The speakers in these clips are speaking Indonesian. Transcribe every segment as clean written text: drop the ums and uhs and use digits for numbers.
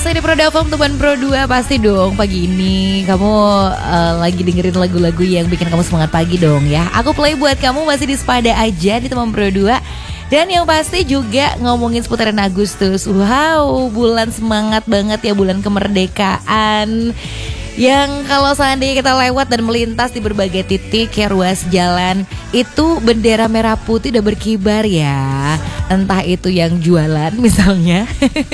masih di Pro Dafam teman Pro 2. Pasti dong pagi ini kamu lagi dengerin lagu-lagu yang bikin kamu semangat pagi dong ya. Aku play buat kamu masih di Sepada aja di teman Pro 2. Dan yang pasti juga ngomongin seputaran Agustus. Wow, bulan semangat banget ya, bulan kemerdekaan. Yang kalau seandainya kita lewat dan melintas di berbagai titik ya ruas jalan, itu bendera merah putih udah berkibar ya. Entah itu yang jualan misalnya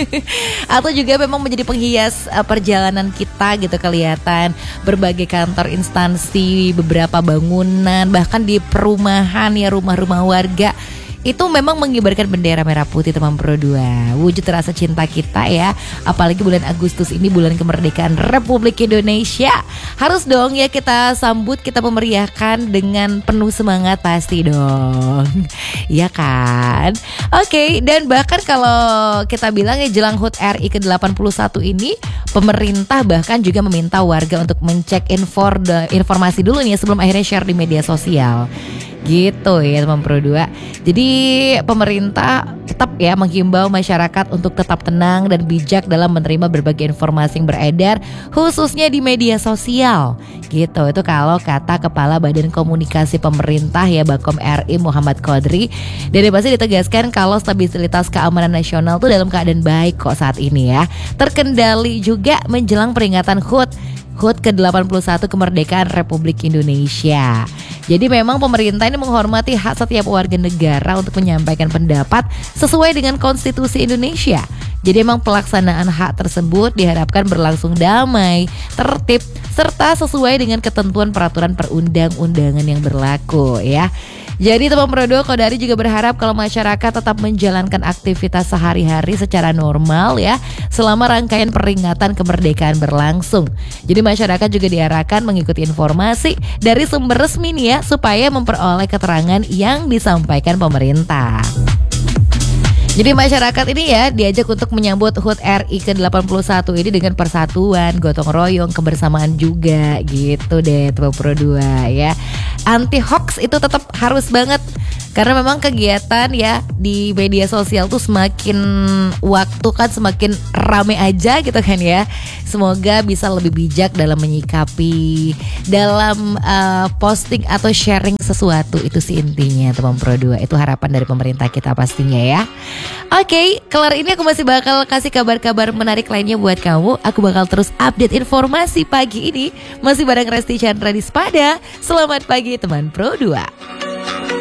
atau juga memang menjadi penghias perjalanan kita gitu, kelihatan berbagai kantor instansi, beberapa bangunan, bahkan di perumahan ya, rumah-rumah warga. Itu memang mengibarkan bendera merah putih teman Pro 2. Wujud rasa cinta kita ya. Apalagi bulan Agustus ini bulan kemerdekaan Republik Indonesia. Harus dong ya kita sambut, kita memeriahkan dengan penuh semangat pasti dong. Iya kan? Oke, dan bahkan kalau kita bilang ya jelang HUT RI ke-81 ini, pemerintah bahkan juga meminta warga untuk mencek informasi dulu nih sebelum akhirnya share di media sosial. Gitu ya teman Pro 2. Jadi pemerintah tetap ya menghimbau masyarakat untuk tetap tenang dan bijak dalam menerima berbagai informasi yang beredar, khususnya di media sosial. Gitu, itu kalau kata Kepala Badan Komunikasi Pemerintah ya Bakom RI Muhammad Qadri. Dan pasti ditegaskan kalau stabilitas keamanan nasional tuh dalam keadaan baik kok saat ini ya. Terkendali juga menjelang peringatan HUT ke-81 kemerdekaan Republik Indonesia. Jadi memang pemerintah ini menghormati hak setiap warga negara untuk menyampaikan pendapat sesuai dengan konstitusi Indonesia. Jadi memang pelaksanaan hak tersebut diharapkan berlangsung damai, tertib, serta sesuai dengan ketentuan peraturan perundang-undangan yang berlaku ya. Jadi teman Pro 2, Qadri juga berharap kalau masyarakat tetap menjalankan aktivitas sehari-hari secara normal ya selama rangkaian peringatan kemerdekaan berlangsung. Jadi masyarakat juga diarahkan mengikuti informasi dari sumber resmi nih ya supaya memperoleh keterangan yang disampaikan pemerintah. Jadi masyarakat ini ya diajak untuk menyambut HUT RI ke-81 ini dengan persatuan, gotong royong, kebersamaan juga gitu deh teman Pro 2 ya. Anti hoax itu tetap harus banget. Karena memang kegiatan ya di media sosial tuh semakin waktu kan semakin rame aja gitu kan ya. Semoga bisa lebih bijak dalam menyikapi, dalam posting atau sharing sesuatu, itu sih intinya teman Pro 2. Itu harapan dari pemerintah kita pastinya ya. Oke, kelar ini aku masih bakal kasih kabar-kabar menarik lainnya buat kamu. Aku bakal terus update informasi pagi ini. Masih bareng Resti Chandra di Sepada. Selamat pagi teman Pro 2.